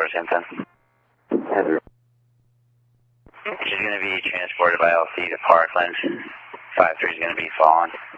North Hampton. She's going to be transported by LC to Parkland. 5-3 is going to be falling.